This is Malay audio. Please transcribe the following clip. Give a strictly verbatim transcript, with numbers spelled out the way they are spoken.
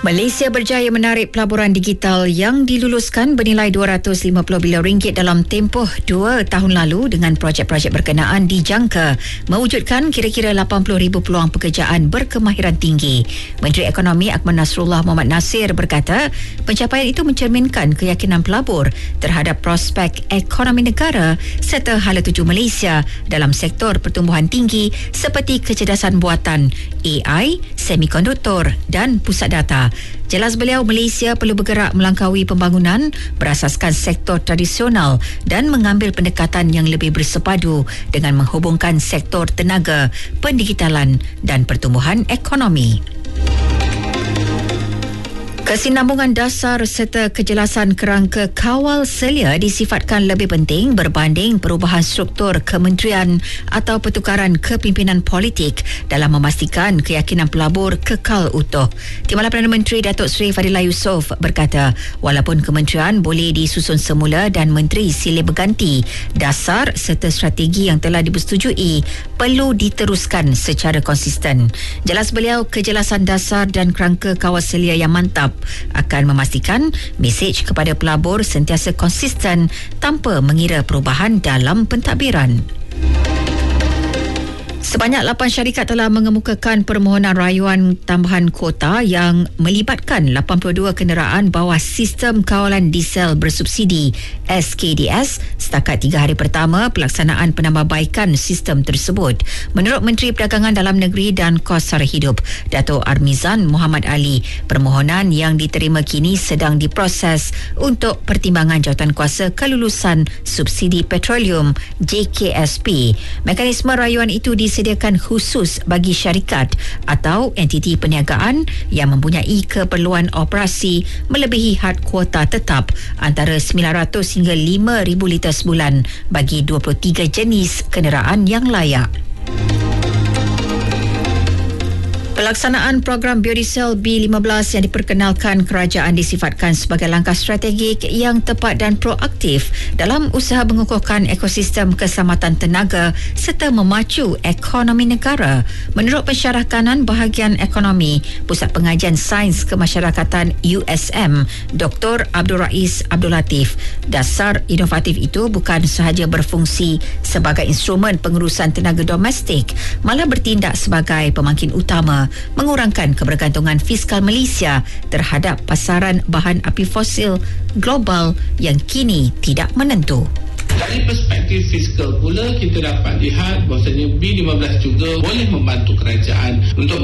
Malaysia berjaya menarik pelaburan digital yang diluluskan bernilai dua ratus lima puluh bilion ringgit dalam tempoh dua tahun lalu dengan projek-projek berkenaan dijangka mewujudkan kira-kira lapan puluh ribu peluang pekerjaan berkemahiran tinggi. Menteri Ekonomi Akmal Nasrullah Mohamad Nasir berkata, pencapaian itu mencerminkan keyakinan pelabur terhadap prospek ekonomi negara serta hala tuju Malaysia dalam sektor pertumbuhan tinggi seperti kecerdasan buatan, A I, semikonduktor dan pusat data. Jelas beliau, Malaysia perlu bergerak melangkaui pembangunan berasaskan sektor tradisional dan mengambil pendekatan yang lebih bersepadu dengan menghubungkan sektor tenaga, pendigitalan dan pertumbuhan ekonomi. Kesinambungan dasar serta kejelasan kerangka kawal selia disifatkan lebih penting berbanding perubahan struktur kementerian atau pertukaran kepimpinan politik dalam memastikan keyakinan pelabur kekal utuh. Timbalan Perdana Menteri Datuk Seri Fadilah Yusof berkata, walaupun kementerian boleh disusun semula dan menteri silih berganti, dasar serta strategi yang telah dipersetujui perlu diteruskan secara konsisten. Jelas beliau, kejelasan dasar dan kerangka kawal selia yang mantap akan memastikan mesej kepada pelabur sentiasa konsisten tanpa mengira perubahan dalam pentadbiran. Sebanyak lapan syarikat telah mengemukakan permohonan rayuan tambahan kuota yang melibatkan lapan puluh dua kenderaan bawah sistem kawalan diesel bersubsidi S K D S setakat tiga hari pertama pelaksanaan penambahbaikan sistem tersebut. Menurut Menteri Perdagangan Dalam Negeri dan Kos Sara Hidup, Dato' Armizan Muhammad Ali, permohonan yang diterima kini sedang diproses untuk pertimbangan Jawatankuasa Kelulusan Subsidi Petroleum J K S P. Mekanisme rayuan itu disediakan khusus bagi syarikat atau entiti perniagaan yang mempunyai keperluan operasi melebihi had kuota tetap antara sembilan ratus hingga lima ribu liter sebulan bagi dua puluh tiga jenis kenderaan yang layak. Pelaksanaan program biodiesel B lima belas yang diperkenalkan kerajaan disifatkan sebagai langkah strategik yang tepat dan proaktif dalam usaha mengukuhkan ekosistem keselamatan tenaga serta memacu ekonomi negara. Menurut pensyarah kanan bahagian ekonomi Pusat Pengajian Sains Kemasyarakatan U S M, Doktor Abdul Rais Abdul Latif, dasar inovatif itu bukan sahaja berfungsi sebagai instrumen pengurusan tenaga domestik, malah bertindak sebagai pemangkin utama mengurangkan kebergantungan fiskal Malaysia terhadap pasaran bahan api fosil global yang kini tidak menentu. Dari perspektif fiskal pula, kita dapat lihat bahawasanya B lima belas juga boleh membantu kerajaan untuk